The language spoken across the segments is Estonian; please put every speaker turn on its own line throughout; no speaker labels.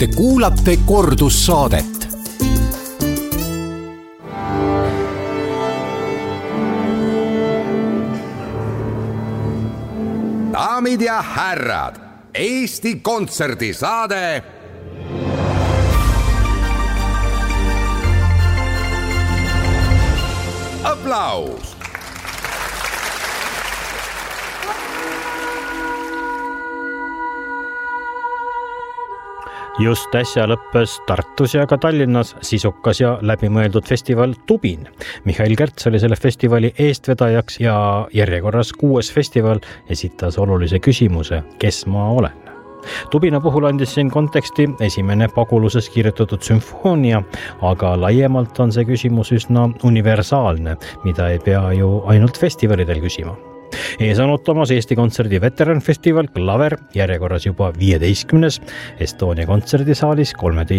Te kuulate kordussaadet. Daamid ja härrad, Eesti kontserdisaade Applaus!
Just äsja lõppes Tartus ja ka Tallinnas sisukas ja läbimõeldud festival Tubin. Mihhail Kerts oli selle festivali eestvedajaks ja järjekorras 6. festival esitas olulise küsimuse, kes ma olen. Tubina puhul andis siin konteksti esimene Paguluses kirjutatud sümfoonia, aga laiemalt on see küsimus üsna universaalne, mida ei pea ju ainult festivalidel küsima. Ees on ootamas Eesti Kontserdi veteranfestival Klaver, järjekorras juba 15. Estonia kontserdisaalis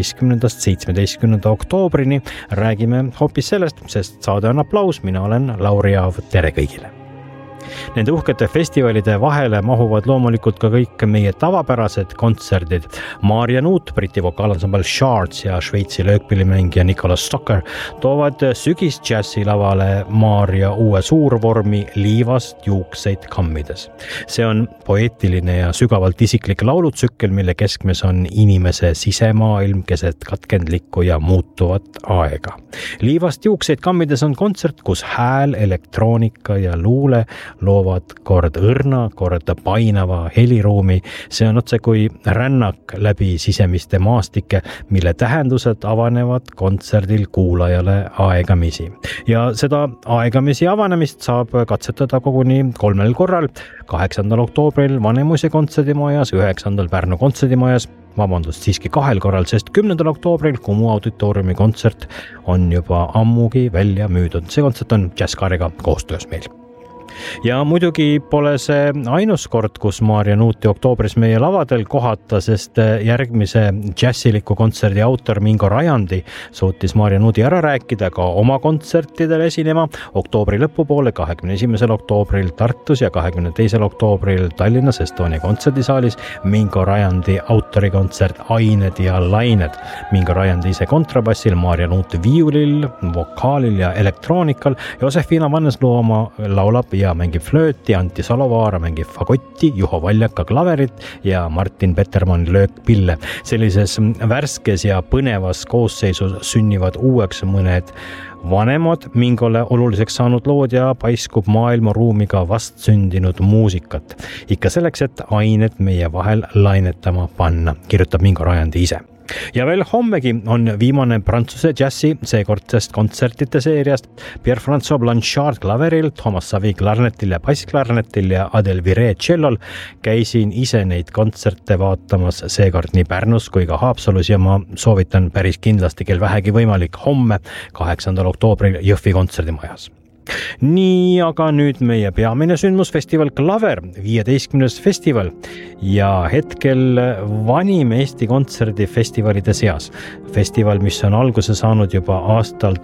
13.–17. oktoobrini. Räägime hoopis sellest, sest saade on Applaus, mina olen Lauri Aav, tere kõigile. Nende uhkete festivalide vahele mahuvad loomulikult ka kõik meie tavapärased kontserdid. Maarja Nuut, Briti vokaalansambel Shards ja Šveitsi löökpillimängija Nicholas Stocker toovad sügis džässi lavale Maarja uue suurvormi Liivast juukseid kammides. See on poeetiline ja sügavalt isiklik laulutsükkel, mille keskmes on inimese sisemaailm keset katkendlikku ja muutuvat aega. Liivast juukseid kammides on kontsert, kus hääl, elektroonika ja luule loovad kord õrna, kord painava heliruumi. See on otse kui rännak läbi sisemiste maastike, mille tähendused avanevad kontserdil kuulajale aegamisi. Ja seda aegamisi avanemist saab katsetada koguni 3 korral. 8. oktoobril Vanemuise kontserdimajas, 9. Pärnu kontserdimajas, siiski 2 korral, sest 10. oktoobril Kumu auditooriumi kontsert on juba ammugi välja müüdud. See kontsert on Jazzkaariga koostöös meil. Ja muidugi pole see ainus kord, kus Maarja Nuuti oktoobris meie lavadel kohata, sest järgmise džässiliku kontserdi autor Mingo Rajandi suutis Maarja Nuuti ära rääkida ka oma kontsertidel esinema oktoobri lõpupoole 21. oktoobril Tartus ja 22. oktoobril Tallinnas Estonia kontserdisaalis Mingo Rajandi autorikontsert Ained ja lained. Mingo Rajandi ise kontrabassil, Maarja Nuut viiulil, vokaalil ja elektroonikal, Josefina Vannesluoma laulab ja mängib flööti, Antti Salovaara mängib fagotti, Juho Valjaka klaverit ja Martin Petermann löökpille. Sellises värskes ja põnevas koosseisus sünnivad uueks mõned vanemad Mingole oluliseks saanud lood ja paiskub maailmaruumiga vastsündinud muusikat. Ikka selleks, et ained meie vahel lainetama panna, kirjutab Mingo Rajandi ise. Ja veel hommegi on viimane Prantsuse džässi seekordsest kontsertite seeriast Pierre-François Blanchard klaveril, Thomas Savi klarnetil ja bassklarnetil ja Adel Vire tšellol. Käisin ise neid kontserte vaatamas seekord nii Pärnus kui ka Haapsalus ja ma soovitan päris kindlasti, kel vähegi võimalik, homme 8. oktoobril Jõhvi kontserdimajas. Nii, aga nüüd meie peamine sündmusfestival Klaver, 15. festival ja hetkel vanim Eesti kontserdifestivalide seas. Festival, mis on alguse saanud juba aastal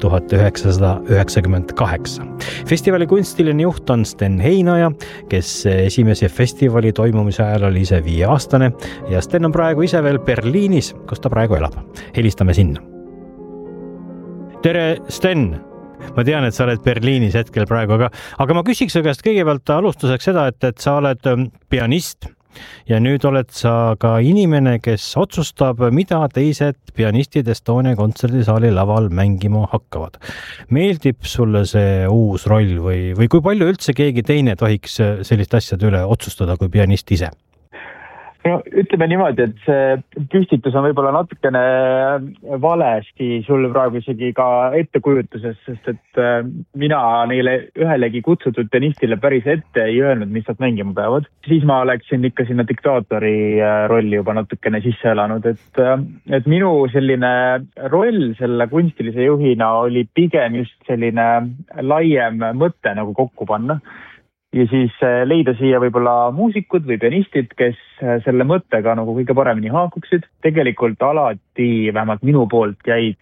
1998. Festivali kunstiline juht on Sten Heinaja, kes esimese festivali toimumise ajal oli ise 5-aastane ja Sten on praegu ise veel Berliinis, kus ta praegu elab. Helistame sinna. Tere, Sten! Ma tean, et sa oled Berliinis hetkel praegu, aga ma küsiks su käest kõigepealt alustuseks seda, et sa oled pianist ja nüüd oled sa ka inimene, kes otsustab, mida teised pianistid Estonia kontserdisaali laval mängima hakkavad. Meeldib sulle see uus roll või kui palju üldse keegi teine tohiks sellist asjade üle otsustada kui pianist ise?
No, ütleme niimoodi, et see püstitus on võib-olla natukene valesti sul praegu isegi ka ettekujutuses, sest et mina neile ühelegi kutsutud pianistile päris ette ei öelnud, mis nad mängima peavad. Siis ma oleksin ikka sinna diktaatori rolli juba natukene sisse elanud, et minu selline roll selle kunstilise juhina oli pigem just selline laiem mõte nagu kokku panna. Ja siis leida siia võib-olla muusikud või pianistid, kes selle mõttega nagu kõige paremini haakuksid. Tegelikult alati, vähemalt minu poolt jäid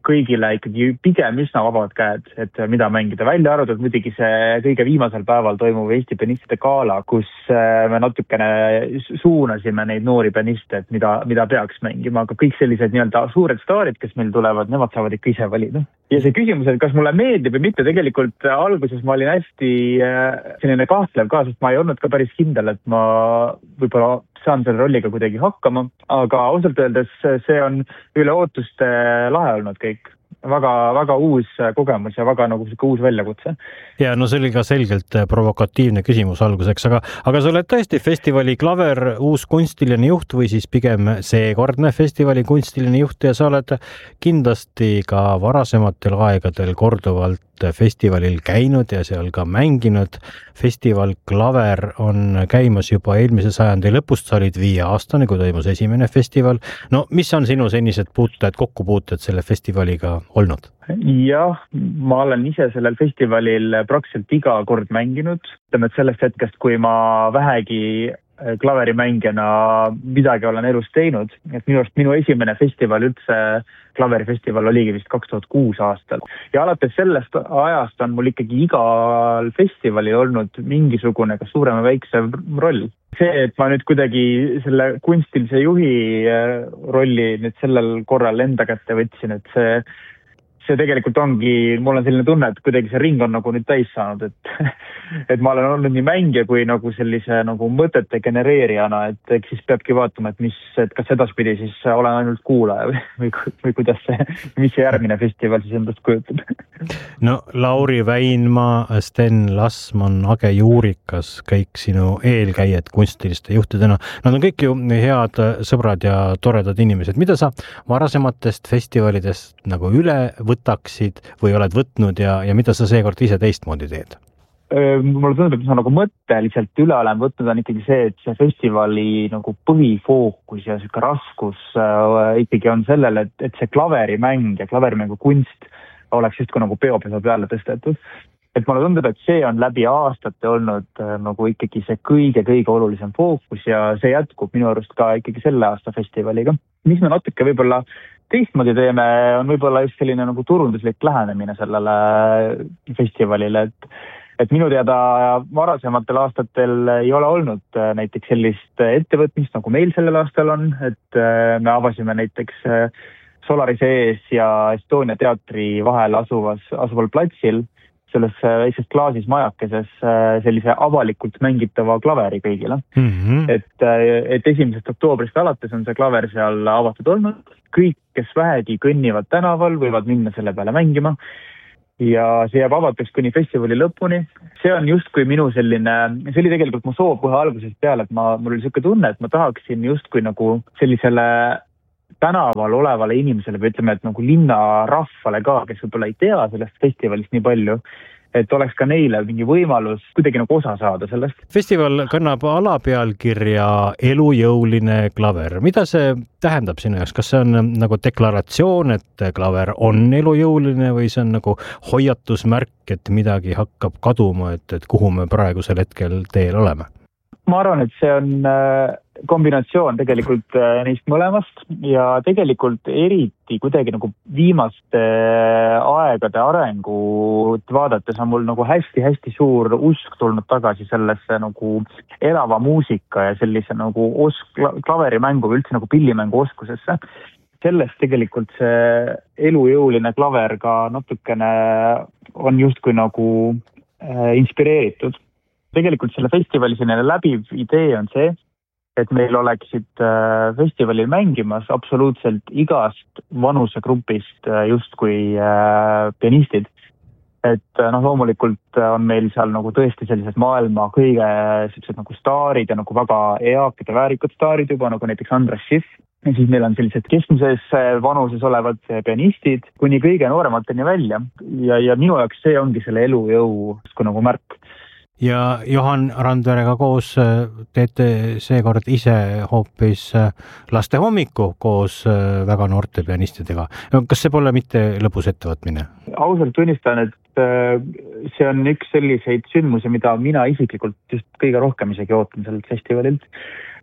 kõigile ikkagi pigem üsna vabad käed, et mida mängida. Välja arvatud muidugi see kõige viimasel päeval toimuv Eesti pianistide gala, kus me natukene suunasime neid noori pianiste, et mida peaks mängima, aga kõik sellised nii-öelda suured staarid, kes meil tulevad, nemad saavad ikka ise valida. Ja see küsimus, et kas mulle meeldib või mitte, tegelikult alguses ma olin hästi selline kahtlev ka, sest ma ei olnud ka päris kindel, et ma võib-olla saan selle rolliga kuidagi hakkama, aga ausalt öeldes see on üle ootuste lahe olnud kõik. Väga uus kogemus ja väga nagu uus väljakutse.
Ja no see oli ka selgelt provokatiivne küsimus alguseks, aga sa oled tõesti festivali Klaver uus kunstiline juht või siis pigem seekordne festivali kunstiline juht ja sa oled kindlasti ka varasematel aegadel korduvalt festivalil käinud ja seal ka mänginud. Festival Klaver on käimas juba eelmise sajandi lõpust, sa olid 5 aastane, kui toimus esimene festival. No mis on sinu senised kokkupuuted selle festivaliga olnud?
Jah, ma olen ise sellel festivalil praktiliselt iga kord mänginud. Ütleme, et sellest hetkest, kui ma vähegi klaverimängijana midagi olen elus teinud, et minu esimene festival üldse, klaverifestival oligi vist 2006 aastal. Ja alates sellest ajast on mul ikkagi igal festivalil olnud mingisugune kas suurem või väiksem roll. See, et ma nüüd kuidagi selle kunstilise juhi rolli nüüd sellel korral enda kätte võtsin, et see tegelikult ongi, mul on selline tunne, et kuidagi see ring on nagu nüüd täis saanud, et ma olen olnud nii mängija kui nagu sellise nagu mõtete genereerijana, et eks siis peabki vaatama, et kas edaspidi siis olen ainult kuulaja või kuidas mis see järgmine festival siis endast kujutab.
No Lauri Väinmaa, Sten Lasman, Age Juurikas, kõik sinu eelkäijad kunstiliste juhtidena, nad on kõik ju head sõbrad ja toredad inimesed. Mida sa varasematest festivalidest nagu üle võtaksid või oled võtnud ja mida sa seekord ise teistmoodi teed?
Mulle tundub, et ma nagu mõtteliselt üle olen võtnud on ikkagi see, et see festivali nagu põhifookus ja selline raskus ikkagi on sellele, et see klaverimäng ja klaverimängu kunst oleks just nagu peopesa peale tõstetud. Et mulle tundub, et see on läbi aastate olnud nagu ikkagi see kõige olulisem fookus ja see jätkub minu arust ka ikkagi selle aasta festivaliga. Mis me natuke võib-olla teistmoodi teeme, on võib-olla just selline nagu turunduslik lähenemine sellele festivalile, et minu teada varasematel aastatel ei ole olnud näiteks sellist ettevõtmist, nagu meil sellel aastal on, et me avasime näiteks Solarise ees ja Estonia teatri vahel asuval platsil selles väikses klaasis majakeses sellise avalikult mängitava klaveri kõigile. Et 1. oktoobrist alates on see klaver seal avatud olnud. Kõik, kes vähegi kõnnivad tänaval, võivad minna selle peale mängima. Ja see jääb avatuks kuni festivali lõpuni. See on justkui minu selline, see oli tegelikult mu soov kohe algusest peale, et mul oli selline tunne, et ma tahaksin justkui nagu sellisele tänaval olevale inimesele või ütleme, et nagu linna rahvale ka, kes võib-olla ei tea sellest festivalist nii palju, et oleks ka neile mingi võimalus kuidagi nagu osa saada sellest.
Festival kannab alapealkirja elujõuline klaver. Mida see tähendab sinu jaoks? Kas see on nagu deklaratsioon, et klaver on elujõuline või see on nagu hoiatusmärk, et midagi hakkab kaduma, et kuhu me praegusel hetkel teel oleme?
Ma arvan, et see on kombinatsioon tegelikult neist mõlemast ja tegelikult eriti kuidagi nagu viimaste aegade arengut vaadates on mul nagu hästi suur usk tulnud tagasi sellesse nagu elava muusika ja sellise nagu klaverimängu või üldse nagu pillimängu oskusesse. Sellest tegelikult see elujõuline klaver ka natukene on justkui nagu inspireeritud. Tegelikult selle festivali selline läbiv idee on see, et meil oleksid festivalil mängimas absoluutselt igast vanusegrupist justkui pianistid. Et loomulikult on meil seal nagu tõesti sellised maailma kõige sellised nagu staarid ja nagu väga eakad ja väärikad staarid juba, nagu näiteks Andras Schiff. Ja siis meil on sellised keskmises vanuses olevad pianistid kuni kõige nooremateni välja. Ja minu jaoks see ongi selle elujõu nagu märk.
Ja Johan Randverega koos teete seekord ise hoopis laste hommiku koos väga noorte pianistidega. Kas see pole mitte lõbus ettevõtmine?
Ausalt tunnistan, et see on üks selliseid sündmusi, mida mina isiklikult just kõige rohkem isegi ootan sellelt festivalilt.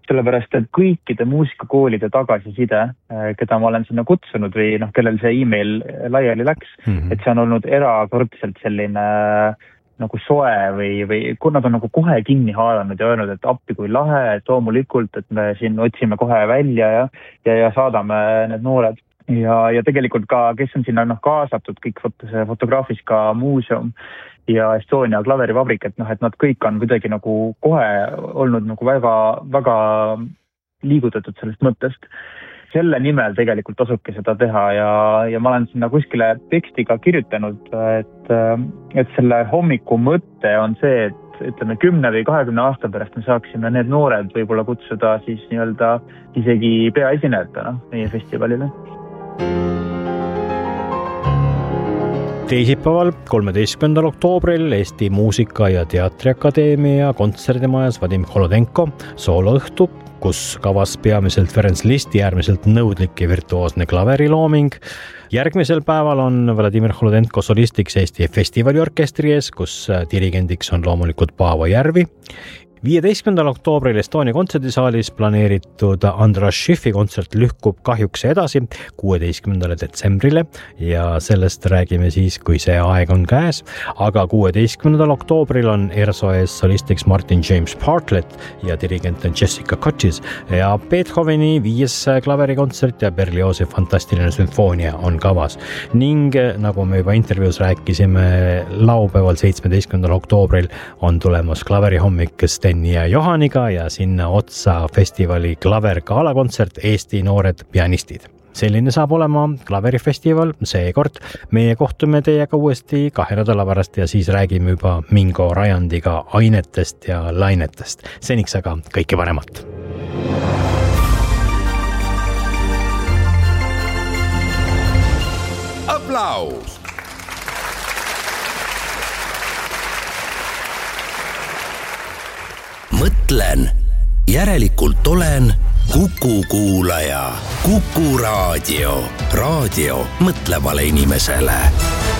sellepärast, et kõikide muusikakoolide tagasiside, keda ma olen sinna kutsunud või kellel see email laiali läks, et see on olnud erakordselt selline nagu soe või nad on nagu kohe kinni haaranud ja öelnud, et appi kui lahe, et loomulikult, et me siin otsime kohe välja ja saadame need noored. Ja tegelikult ka, kes on sinna kaasatud, kõik Fotograafiska muuseum ja Estonia klaverivabrik, et nad kõik on kuidagi nagu kohe olnud nagu väga, väga liigutatud sellest mõttest. Selle nimel tegelikult tasubki seda teha ja ma olen sinna kuskile teksti ka kirjutanud, et selle hommiku mõte on see, et ütleme 10 või 20 aasta pärast me saaksime need noored võib-olla kutsuda siis nii-öelda isegi peaesinejatena meie festivalile.
Teisipäeval 13. oktoobril Eesti Muusika- ja Teatriakadeemia kontserdimajas Vadim Holodenko sooloõhtu, kus kavas peamiselt Ferenc Listi äärmiselt nõudlik ja virtuoosne klaverilooming. Järgmisel päeval on Vladimir Holodenko solistiks Eesti festivaliorkestri ees, kus dirigendiks on loomulikult Paavo Järvi. 15. oktoobril Estonia kontserdisaalis planeeritud Andras Schiffi kontsert lühkub kahjuks edasi 16. detsembrile ja sellest räägime siis, kui see aeg on käes. Aga 16. oktoobril on ERSO ees solistiks Martin James Bartlett ja dirigent on Jessica Kotchis ja Beethoveni 5. klaverikontsert ja Berliozi fantastiline sümfoonia on kavas. Ning nagu me juba intervjuus rääkisime, laupäeval 17. oktoobril on tulemas klaverihommik Steni ja Johaniga ja sinna otsa festivali klaver gaalakontsert Eesti noored pianistid. Selline saab olema klaverifestival seekord. Meie kohtume teiega uuesti 2 nädala pärast ja siis räägime juba Mingo Rajandiga ainetest ja lainetest. Seniks aga kõike paremat.
Aplaus!
Mõtlen, järelikult olen Kuku kuulaja. Kuku raadio. Raadio mõtlevale inimesele.